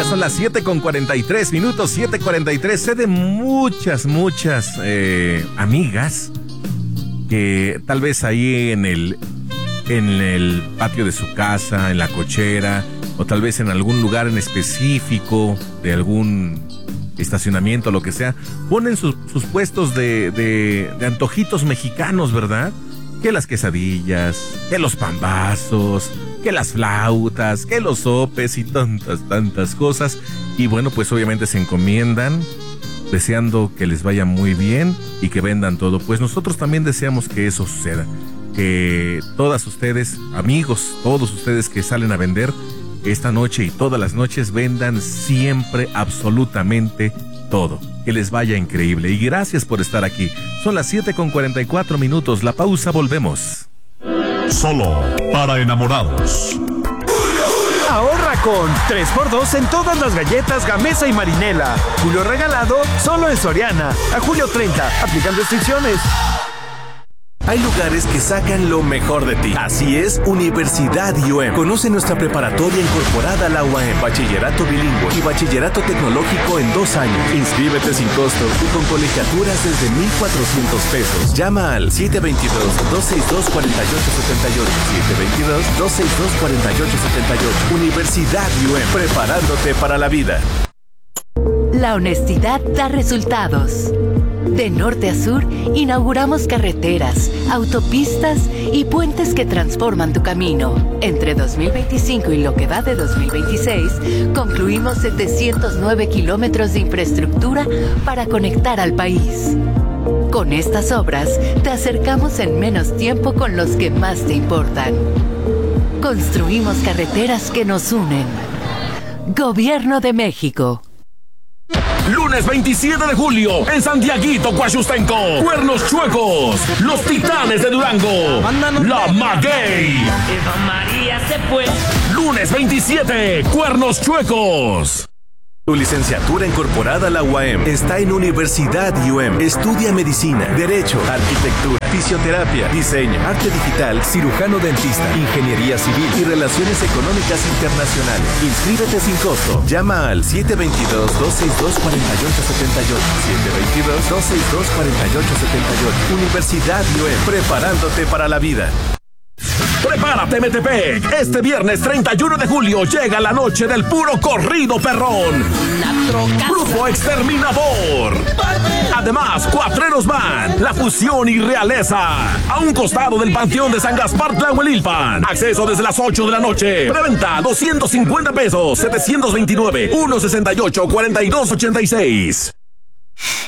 son las 7:43, 7:43. Sé de muchas amigas que tal vez ahí en el patio de su casa, en la cochera, o tal vez en algún lugar en específico de algún estacionamiento, lo que sea, ponen sus puestos de antojitos mexicanos, ¿verdad? Que las quesadillas, que los pambazos, que las flautas, que los sopes y tantas cosas. Y bueno, pues obviamente se encomiendan deseando que les vaya muy bien y que vendan todo. Pues nosotros también deseamos que eso suceda, que todas ustedes, amigos, todos ustedes que salen a vender esta noche y todas las noches, vendan siempre absolutamente todo. Que les vaya increíble. Y gracias por estar aquí. Son las 7:44. La pausa, volvemos. Solo para enamorados. Ahorra con 3x2 en todas las galletas Gamesa y Marinela. Julio regalado solo en Soriana. A julio 30. Aplican restricciones. Hay lugares que sacan lo mejor de ti. Así es, Universidad IUM. Conoce nuestra preparatoria incorporada a la UAM, bachillerato bilingüe y bachillerato tecnológico en 2 años. Inscríbete sin costo y con colegiaturas desde 1,400 pesos. Llama al 722-262-4878. 722-262-4878. Universidad IUM, preparándote para la vida. La honestidad da resultados. De norte a sur, inauguramos carreteras, autopistas y puentes que transforman tu camino. Entre 2025 y lo que va de 2026, concluimos 709 kilómetros de infraestructura para conectar al país. Con estas obras, te acercamos en menos tiempo con los que más te importan. Construimos carreteras que nos unen. Gobierno de México. Lunes 27 de julio, en Santiaguito, Coachustenco, Cuernos Chuecos, Los Titanes de Durango, La Maguey. Eva María se fue. Lunes 27, Cuernos Chuecos. Tu licenciatura incorporada a la UAM está en Universidad IUM. Estudia medicina, derecho, arquitectura, fisioterapia, diseño, arte digital, cirujano dentista, ingeniería civil y relaciones económicas internacionales. Inscríbete sin costo. Llama al 722-262-4878. 722-262-4878. Universidad IUM, preparándote para la vida. Prepárate, Metepec. Este viernes 31 de julio llega la noche del puro corrido perrón. Grupo Exterminador. Además, Cuatreros Band, La Fusión y Realeza. A un costado del Panteón de San Gaspar Tlahuelilpan. Acceso desde las 8 de la noche. Preventa 250 pesos. 729-168-4286.